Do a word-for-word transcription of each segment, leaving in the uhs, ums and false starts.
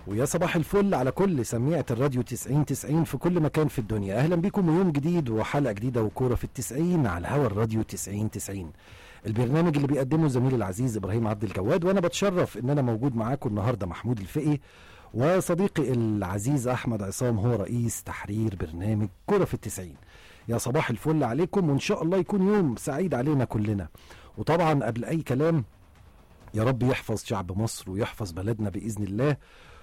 ويا صباح الفل على كل سميعة الراديو تسعين تسعين في كل مكان في الدنيا. أهلا بكم يوم جديد وحلقة جديدة وكورة في التسعين على هوا الراديو تسعين تسعين، البرنامج اللي بيقدمه زميلي العزيز إبراهيم عبد الجواد، وأنا بتشرف إن أنا موجود معاكم النهاردة محمود الفقي، وصديقي العزيز أحمد عصام هو رئيس تحرير برنامج كورة في التسعين. يا صباح الفل عليكم، وإن شاء الله يكون يوم سعيد علينا كلنا. وطبعا قبل أي كلام يا رب يحفظ شعب مصر ويحفظ بلدنا بإذن الله.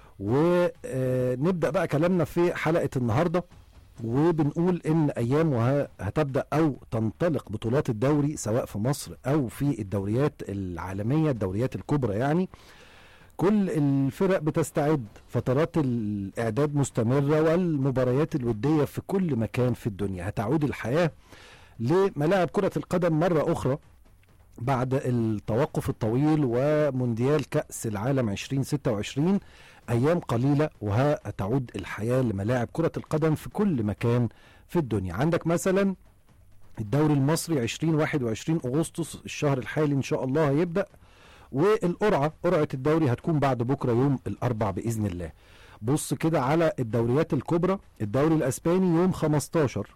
ونبدأ بقى كلامنا في حلقة النهاردة، وبنقول إن أيام وهتبدأ أو تنطلق بطولات الدوري سواء في مصر أو في الدوريات العالمية، الدوريات الكبرى يعني. كل الفرق بتستعد، فترات الإعداد مستمرة، والمباريات الودية في كل مكان في الدنيا. هتعود الحياة لملاعب كرة القدم مرة أخرى بعد التوقف الطويل، ومونديال كأس العالم عشرين ستة وعشرين أيام قليلة وهتعود الحياة لملاعب كرة القدم في كل مكان في الدنيا. عندك مثلا الدوري المصري عشرين واحد وعشرين أغسطس الشهر الحالي إن شاء الله هيبدأ، والقرعة قرعة الدوري هتكون بعد بكرة يوم الأربع بإذن الله. بص كده على الدوريات الكبرى، الدوري الأسباني يوم خمستاشر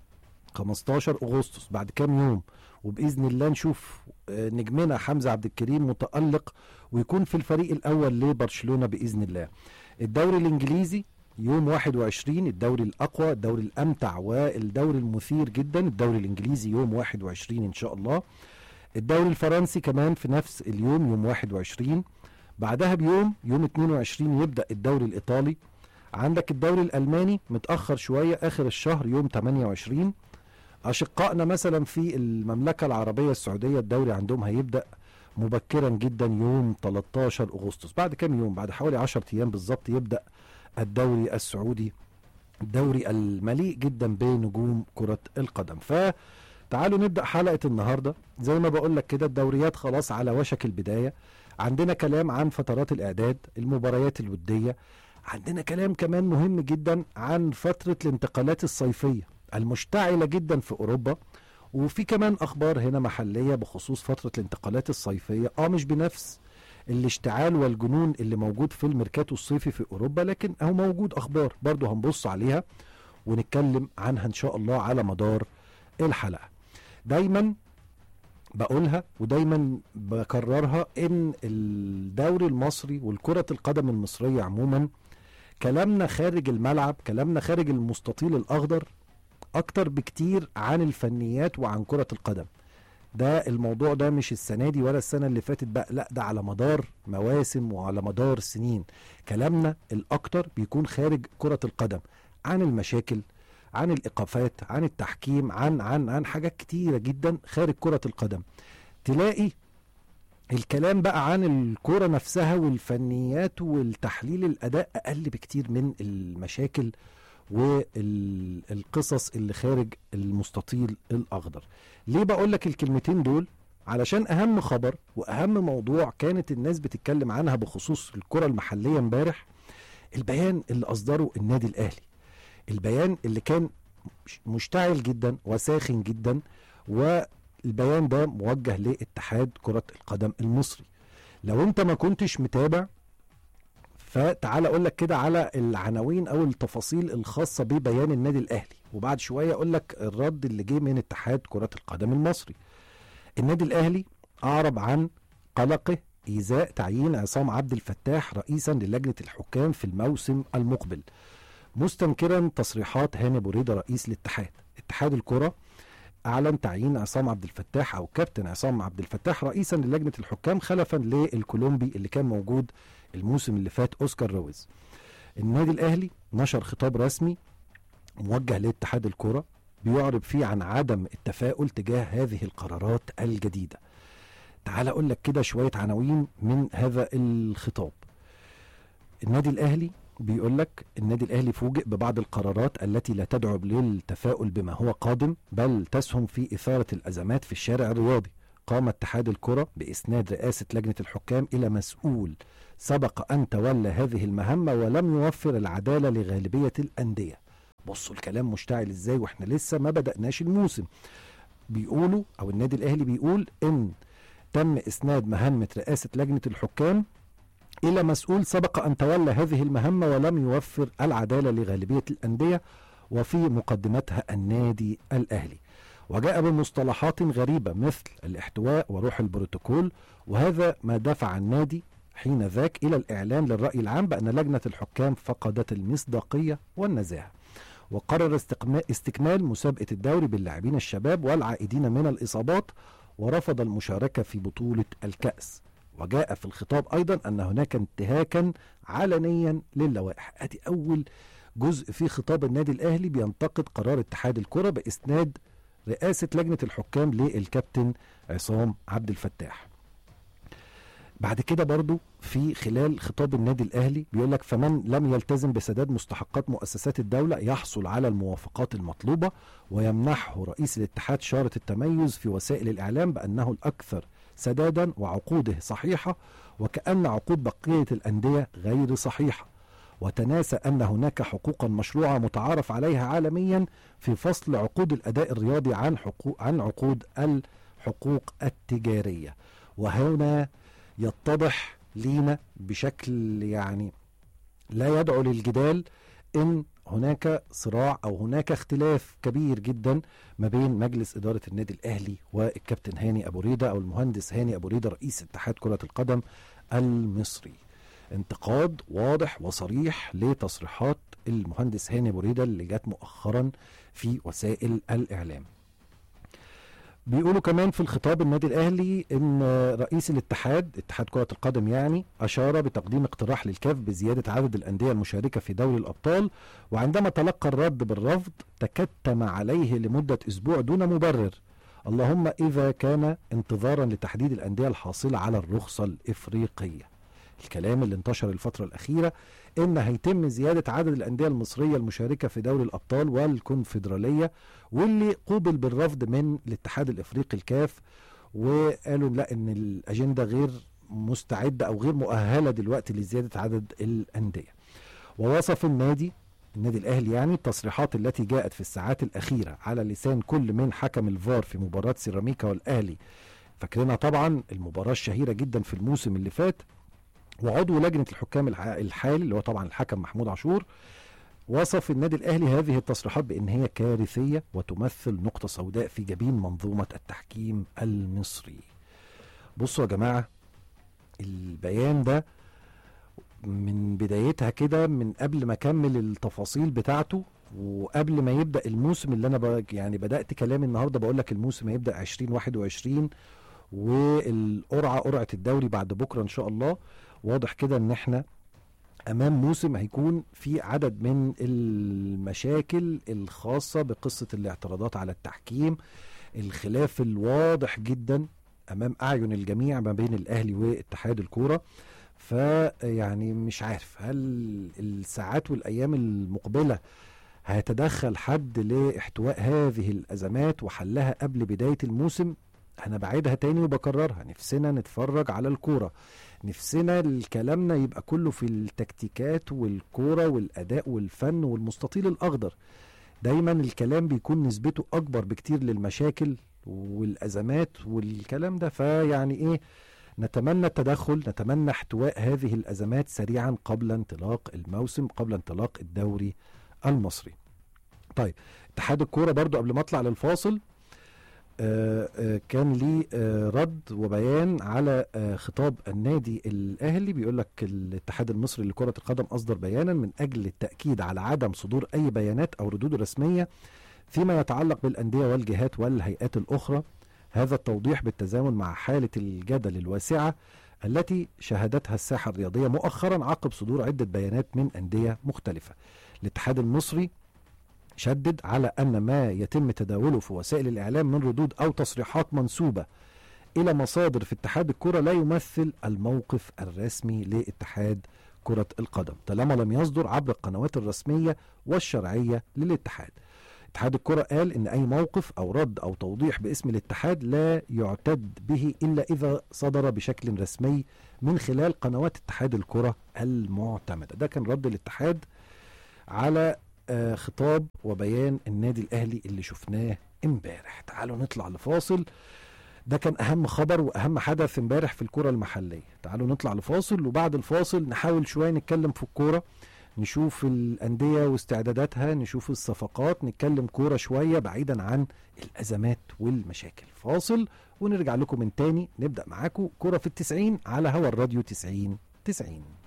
أغسطس بعد كام يوم، وبإذن الله نشوف نجمنا حمزة عبد الكريم متألق ويكون في الفريق الأول لبرشلونة بإذن الله. الدوري الإنجليزي يوم واحد وعشرين، الدوري الأقوى، الدوري الأمتع والدوري المثير جدا، الدوري الإنجليزي يوم واحد وعشرين إن شاء الله. الدوري الفرنسي كمان في نفس اليوم يوم واحد وعشرين، بعدها بيوم يوم اتنين وعشرين يبدأ الدوري الإيطالي. عندك الدوري الألماني متأخر شوية آخر الشهر يوم تمانية وعشرين. أشقائنا مثلا في المملكة العربية السعودية الدوري عندهم هيبدأ مبكرا جدا يوم تلتاشر أغسطس، بعد كام يوم، بعد حوالي عشرة أيام بالظبط يبدأ الدوري السعودي، الدوري المليء جدا بنجوم كرة القدم. فتعالوا نبدأ حلقة النهاردة. زي ما بقول لك كده الدوريات خلاص على وشك البداية، عندنا كلام عن فترات الإعداد، المباريات الودية، عندنا كلام كمان مهم جدا عن فترة الانتقالات الصيفية المشتعلة جدا في أوروبا، وفي كمان أخبار هنا محلية بخصوص فترة الانتقالات الصيفية، اه مش بنفس الاشتعال والجنون اللي موجود في الميركاتو الصيفي في أوروبا، لكن هو موجود أخبار برضو هنبص عليها ونتكلم عنها إن شاء الله على مدار الحلقة. دايما بقولها ودايما بكررها إن الدوري المصري والكرة القدم المصرية عموما كلامنا خارج الملعب، كلامنا خارج المستطيل الأخضر أكتر بكتير عن الفنيات وعن كرة القدم. ده الموضوع ده مش السنة دي ولا السنة اللي فاتت بقى، لا ده على مدار مواسم وعلى مدار سنين. كلامنا الأكتر بيكون خارج كرة القدم عن المشاكل، عن الإيقافات، عن التحكيم، عن عن عن حاجات كتيرة جدا خارج كرة القدم. تلاقي الكلام بقى عن الكرة نفسها والفنيات والتحليل الأداء أقل بكتير من المشاكل والقصص اللي خارج المستطيل الأخضر. ليه بقول لك الكلمتين دول؟ علشان أهم خبر وأهم موضوع كانت الناس بتتكلم عنها بخصوص الكرة المحلية امبارح، البيان اللي أصدره النادي الأهلي، البيان اللي كان مشتعل جدا وساخن جدا، والبيان ده موجه لاتحاد كرة القدم المصري. لو انت ما كنتش متابع فتعال اقول لك كده على العناوين او التفاصيل الخاصه ببيان النادي الاهلي، وبعد شويه اقول لك الرد اللي جه من اتحاد كره القدم المصري. النادي الاهلي اعرب عن قلقه ازاء تعيين عصام عبد الفتاح رئيسا للجنه الحكام في الموسم المقبل، مستنكرا تصريحات هاني بريده رئيس الاتحاد. اتحاد الكره اعلن تعيين عصام عبد الفتاح او كابتن عصام عبد الفتاح رئيسا للجنه الحكام خلفا للكولومبي اللي كان موجود الموسم اللي فات اوسكار رويز. النادي الاهلي نشر خطاب رسمي موجه لاتحاد الكرة بيعرب فيه عن عدم التفاؤل تجاه هذه القرارات الجديدة. تعال اقول لك كده شوية عناوين من هذا الخطاب. النادي الاهلي بيقول لك النادي الاهلي فوجئ ببعض القرارات التي لا تدعو للتفاؤل بما هو قادم، بل تسهم في اثارة الازمات في الشارع الرياضي. قام اتحاد الكرة بإسناد رئاسة لجنة الحكام إلى مسؤول سبق أن تولى هذه المهمة ولم يوفر العدالة لغالبية الأندية. بصوا الكلام مشتعل إزاي وإحنا لسه ما بدأناش الموسم. بيقولوا أو النادي الأهلي بيقول إن تم إسناد مهمة رئاسة لجنة الحكام إلى مسؤول سبق أن تولى هذه المهمة ولم يوفر العدالة لغالبية الأندية وفي مقدمتها النادي الأهلي، وجاء بمصطلحات غريبة مثل الاحتواء وروح البروتوكول، وهذا ما دفع النادي حين ذاك إلى الإعلان للرأي العام بأن لجنة الحكام فقدت المصداقية والنزاهة، وقرر استكمال مسابقة الدوري باللاعبين الشباب والعائدين من الإصابات، ورفض المشاركة في بطولة الكأس. وجاء في الخطاب أيضا أن هناك انتهاكا علنيا للوائح. أدي أول جزء في خطاب النادي الأهلي بينتقد قرار اتحاد الكرة بإسناد رئاسة لجنة الحكام للكابتن عصام عبد الفتاح. بعد كده برضو في خلال خطاب النادي الأهلي بيقول لك: فمن لم يلتزم بسداد مستحقات مؤسسات الدولة يحصل على الموافقات المطلوبة، ويمنحه رئيس الاتحاد شارة التميز في وسائل الإعلام بأنه الأكثر سدادا وعقوده صحيحة، وكأن عقود بقية الأندية غير صحيحة، وتناسى أن هناك حقوقا مشروعة متعارف عليها عالميا في فصل عقود الأداء الرياضي عن حقوق عن عقود الحقوق التجارية. وهنا يتضح لينا بشكل يعني لا يدعو للجدال إن هناك صراع أو هناك اختلاف كبير جدا ما بين مجلس إدارة النادي الأهلي والكابتن هاني أبو ريدة أو المهندس هاني أبو ريدة رئيس اتحاد كرة القدم المصري. انتقاد واضح وصريح لتصريحات المهندس هاني أبو ريدة اللي جات مؤخرا في وسائل الإعلام. بيقولوا كمان في الخطاب النادي الأهلي إن رئيس الاتحاد اتحاد كرة القدم يعني أشار بتقديم اقتراح للكاف بزيادة عدد الأندية المشاركة في دوري الأبطال، وعندما تلقى الرد بالرفض تكتم عليه لمدة أسبوع دون مبرر، اللهم إذا كان انتظارا لتحديد الأندية الحاصلة على الرخصة الإفريقية. الكلام اللي انتشر الفترة الأخيرة إن هيتم زيادة عدد الأندية المصرية المشاركة في دوري الأبطال والكونفدرالية، واللي قوبل بالرفض من الاتحاد الإفريقي الكاف، وقالوا لا إن الأجندة غير مستعدة أو غير مؤهلة دلوقتي لزيادة عدد الأندية. ووصف النادي النادي الأهلي يعني التصريحات التي جاءت في الساعات الأخيرة على لسان كل من حكم الفار في مباراة سيراميكا والأهلي، فاكرينها طبعا المباراة الشهيرة جدا في الموسم اللي فات، وعضو لجنة الحكام الحالي اللي هو طبعا الحكم محمود عاشور. وصف النادي الأهلي هذه التصريحات بأن هي كارثية وتمثل نقطة سوداء في جبين منظومة التحكيم المصري. بصوا يا جماعة، البيان ده من بدايتها كده، من قبل ما اكمل التفاصيل بتاعته وقبل ما يبدأ الموسم اللي انا يعني بدأت كلامي النهاردة بقول لك الموسم هيبدأ عشرين واحد وعشرين، والقرعة قرعة الدوري بعد بكرة ان شاء الله. واضح كده ان احنا امام موسم هيكون في عدد من المشاكل الخاصة بقصة الاعتراضات على التحكيم، الخلاف الواضح جدا امام اعين الجميع ما بين الاهلي واتحاد الكورة. فيعني مش عارف هل الساعات والايام المقبلة هيتدخل حد لاحتواء هذه الازمات وحلها قبل بداية الموسم. انا بعيدها تاني وبكررها، نفسنا نتفرج على الكورة، نفسنا الكلامنا يبقى كله في التكتيكات والكورة والاداء والفن والمستطيل الاخضر. دايما الكلام بيكون نسبته اكبر بكتير للمشاكل والازمات والكلام ده. فيعني ايه، نتمنى التدخل، نتمنى احتواء هذه الازمات سريعا قبل انطلاق الموسم، قبل انطلاق الدوري المصري. طيب، اتحاد الكورة برضو قبل ما اطلع للفاصل آآ آآ كان لي رد وبيان على خطاب النادي الأهلي. بيقول لك الاتحاد المصري لكرة القدم أصدر بيانا من أجل التأكيد على عدم صدور أي بيانات أو ردود رسمية فيما يتعلق بالأندية والجهات والهيئات الأخرى. هذا التوضيح بالتزامن مع حالة الجدل الواسعة التي شهدتها الساحة الرياضية مؤخرا عقب صدور عدة بيانات من أندية مختلفة. الاتحاد المصري شدد على أن ما يتم تداوله في وسائل الإعلام من ردود أو تصريحات منسوبة إلى مصادر في اتحاد الكرة لا يمثل الموقف الرسمي لاتحاد كرة القدم طالما لم يصدر عبر القنوات الرسمية والشرعية للاتحاد. اتحاد الكرة قال إن أي موقف أو رد أو توضيح باسم الاتحاد لا يعتد به إلا إذا صدر بشكل رسمي من خلال قنوات اتحاد الكرة المعتمدة. ده كان رد الاتحاد على آه خطاب وبيان النادي الأهلي اللي شفناه امبارح. تعالوا نطلع لفاصل ده كان اهم خبر واهم حدث امبارح في الكرة المحلية. تعالوا نطلع لفاصل، وبعد الفاصل نحاول شوية نتكلم في الكورة، نشوف الأندية واستعداداتها، نشوف الصفقات، نتكلم كورة شوية بعيدا عن الأزمات والمشاكل. فاصل ونرجع لكم من تاني، نبدأ معاكم كورة في التسعين على هوا الراديو تسعين تسعين.